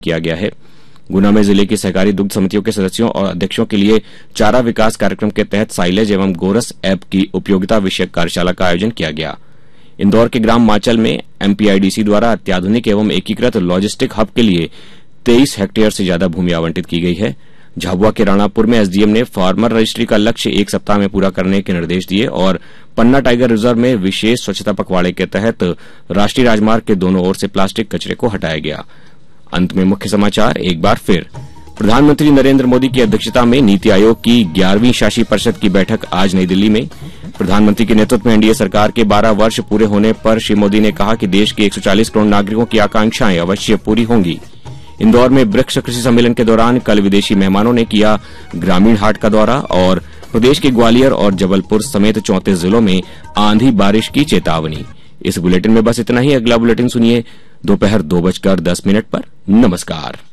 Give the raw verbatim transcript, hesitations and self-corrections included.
किया गया है। गुना में जिले की सहकारी दुग्ध समितियों के सदस्यों और अध्यक्षों के लिए चारा विकास कार्यक्रम के तहत साइलेज एवं गोरस ऐप की उपयोगिता विषयक कार्यशाला का आयोजन किया गया। इंदौर के ग्राम माचल में एमपीआईडीसी द्वारा अत्याधुनिक एवं एकीकृत लॉजिस्टिक हब के लिए तेईस हेक्टेयर से ज्यादा भूमि आवंटित की गई है। झाबुआ के राणापुर में एसडीएम ने फार्मर रजिस्ट्री का लक्ष्य एक सप्ताह में पूरा करने के निर्देश दिए और पन्ना टाइगर रिजर्व में विशेष स्वच्छता पखवाड़े के तहत राष्ट्रीय राजमार्ग के दोनों ओर से प्लास्टिक कचरे को हटाया गया। अंत में मुख्य समाचार एक बार फिर। प्रधानमंत्री नरेंद्र मोदी की अध्यक्षता में नीति आयोग की ग्यारहवीं शासी परिषद की बैठक आज नई दिल्ली में। प्रधानमंत्री के नेतृत्व में एनडीए सरकार के बारह वर्ष पूरे होने पर श्री मोदी ने कहा कि देश के एक सौ चालीस करोड़ नागरिकों की आकांक्षाएं अवश्य पूरी होंगी। इंदौर में ब्रिक्स कृषि सम्मेलन के दौरान कल विदेशी मेहमानों ने किया ग्रामीण हाट का दौरा और प्रदेश के ग्वालियर और जबलपुर समेत चौंतीस जिलों में आंधी बारिश की चेतावनी। इस बुलेटिन में बस इतना ही। अगला बुलेटिन सुनिए दोपहर दो बजकर दस मिनट पर। नमस्कार।